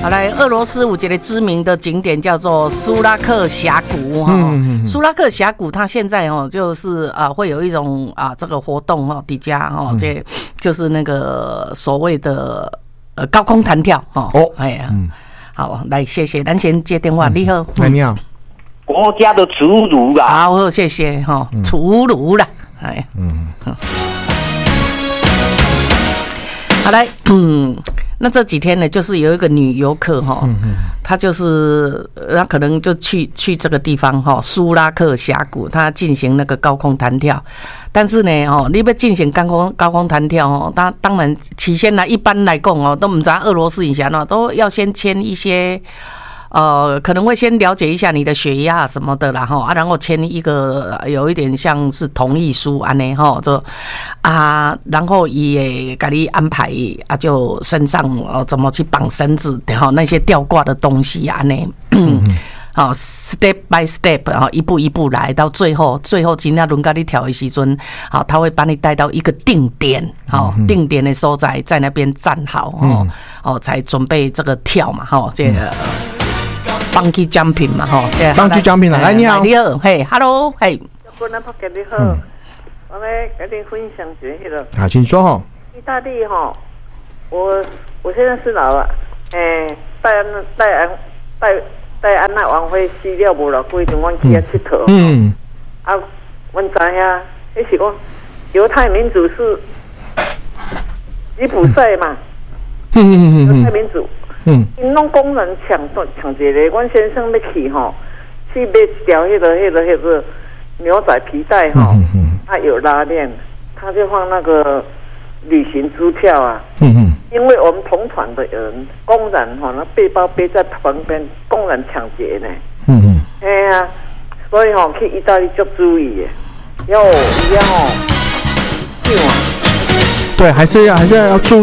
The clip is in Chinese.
好来，俄罗斯有一个知名的景点叫做苏拉克峡谷哈。苏拉克峡谷它现在就是会有一种这个活动哈，底下这就是那个所谓的高空弹跳哦。哎呀，好，来谢谢，咱先接电话。你好， 你好， 国家的厨炉啦。 好，谢谢哈，厨炉啦，哎，好来，那这几天呢，就是有一个女游客哈，她就是她可能就去这个地方哈，苏拉克峡谷，她进行那个高空弹跳。但是呢，你要进行高空弹跳当然起先呢，一般来讲都不知道俄罗斯以前都要先签一些。可能会先了解一下你的血压什么的啦然后签一个有一点像是同意书安尼就然后也给你安排就身上怎么去绑绳子那些吊挂的东西安尼step by step 一步一步来到最后今天轮到你跳的时阵他会把你带到一个定点定点的所在，在那边站好才准备这个跳嘛这个Bungee jumping 嘛 Bungee jumping 来你好， 你好，嘿 ，Hello， 嘿， 各位朋友你好，我们跟你分享一个。 好，请说意大利我现在是老了，戴安娜王妃死了无了，规定阮去遐佚佗。阮知影，迄是讲犹太民族是吉普赛嘛，犹太民族。因拢工人抢一个，阮先生要去去买一条迄个牛仔皮带它有拉链，他就放那个旅行支票啊。因为我们同团的人公然那背包背在旁边，公然抢劫呢。哎呀，所以去意大利就注意的，要一样对，还是要注